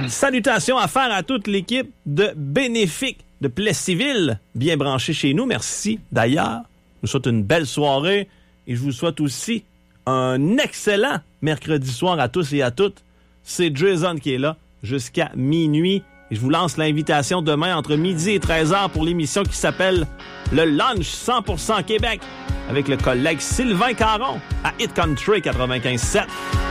Salutations à faire à toute l'équipe de Bénéfique de Plessisville, bien branché chez nous. Merci d'ailleurs. Je vous souhaite une belle soirée et je vous souhaite aussi un excellent mercredi soir à tous et à toutes. C'est Jason qui est là jusqu'à minuit. Et je vous lance l'invitation demain entre midi et 13h pour l'émission qui s'appelle Le Lunch 100% Québec avec le collègue Sylvain Caron à Hit Country 95.7.